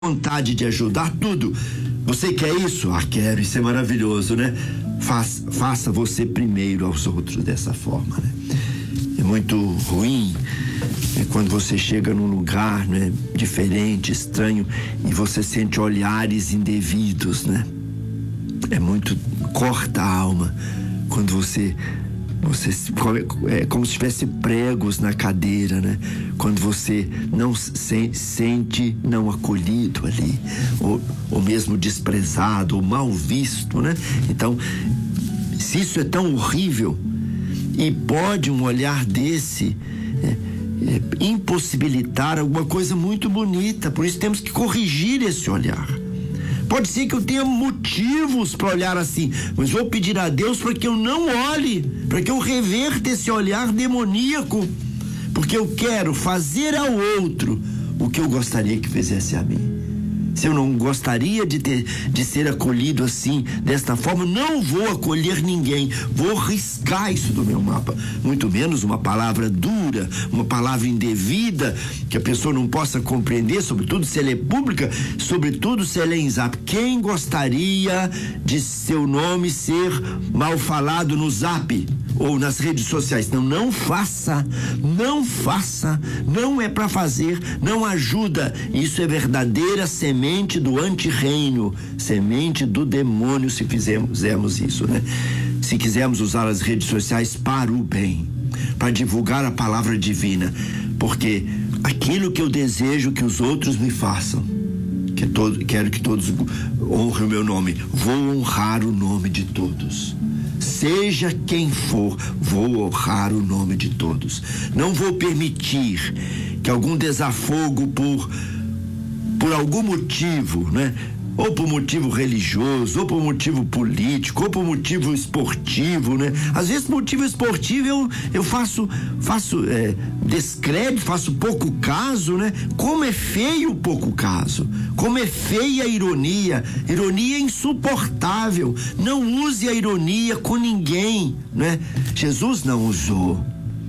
vontade de ajudar, tudo. Você quer isso? Ah, quero, isso é maravilhoso, né? Faça você primeiro aos outros dessa forma, né? É muito ruim quando você chega num lugar, né, diferente, estranho, e você sente olhares indevidos, né? É muito, corta a alma quando você é como se tivesse pregos na cadeira, né? Quando você não sente não acolhido ali, ou mesmo desprezado, ou mal visto, né? Então, se isso é tão horrível, e pode um olhar desse impossibilitar alguma coisa muito bonita, por isso temos que corrigir esse olhar. Pode ser que eu tenha motivos para olhar assim, mas vou pedir a Deus para que eu não olhe, para que eu reverta esse olhar demoníaco, porque eu quero fazer ao outro o que eu gostaria que fizesse a mim. Se eu não gostaria de ser acolhido assim, desta forma, não vou acolher ninguém, vou riscar isso do meu mapa. Muito menos uma palavra dura, uma palavra indevida, que a pessoa não possa compreender, sobretudo se ela é pública, sobretudo se ela é em zap. Quem gostaria de seu nome ser mal falado no zap ou nas redes sociais? Não faça, não é para fazer, não ajuda. Isso é verdadeira semente do antirreino, semente do demônio, se fizermos isso, né? Se quisermos usar as redes sociais para o bem, para divulgar a palavra divina, porque aquilo que eu desejo que os outros me façam, quero que todos honrem o meu nome, vou honrar o nome de todos. Seja quem for, vou honrar o nome de todos. Não vou permitir que algum desafogo por algum motivo, né? Ou por motivo religioso, ou por motivo político, ou por motivo esportivo, né? Às vezes, por motivo esportivo, eu faço descrédito, faço pouco caso, né? Como é feio o pouco caso, como é feia a ironia é insuportável. Não use a ironia com ninguém, né? Jesus não usou,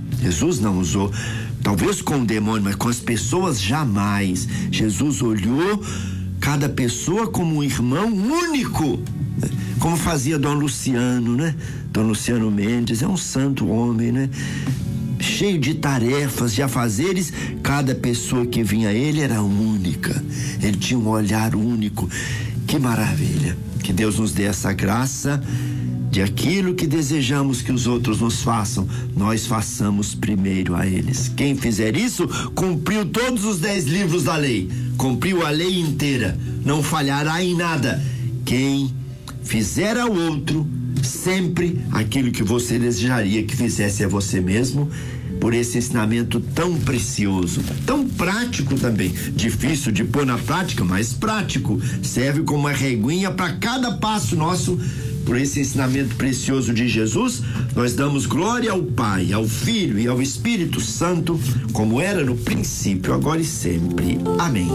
talvez com o demônio, mas com as pessoas jamais. Jesus olhou cada pessoa como um irmão único, né? Como fazia Dom Luciano, né? Dom Luciano Mendes é um santo homem, né? Cheio de tarefas, de afazeres, cada pessoa que vinha a ele era única, ele tinha um olhar único. Que maravilha, que Deus nos dê essa graça de aquilo que desejamos que os outros nos façam, nós façamos primeiro a eles. Quem fizer isso, cumpriu todos os 10 livros da lei, cumpriu a lei inteira, não falhará em nada. Quem fizer ao outro sempre aquilo que você desejaria que fizesse a você mesmo, por esse ensinamento tão precioso, tão prático também, difícil de pôr na prática, mas prático, serve como uma reguinha para cada passo nosso. Por esse ensinamento precioso de Jesus, nós damos glória ao Pai, ao Filho e ao Espírito Santo, como era no princípio, agora e sempre. Amém.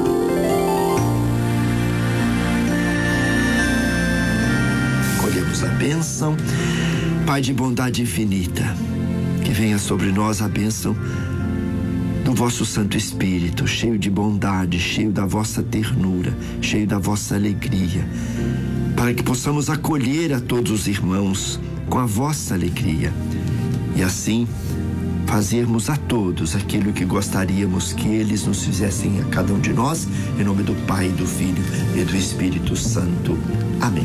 Colhemos a bênção. Pai de bondade infinita, que venha sobre nós a bênção do vosso Santo Espírito, cheio de bondade, cheio da vossa ternura, cheio da vossa alegria, para que possamos acolher a todos os irmãos com a vossa alegria e assim fazermos a todos aquilo que gostaríamos que eles nos fizessem a cada um de nós, em nome do Pai, do Filho e do Espírito Santo. Amém.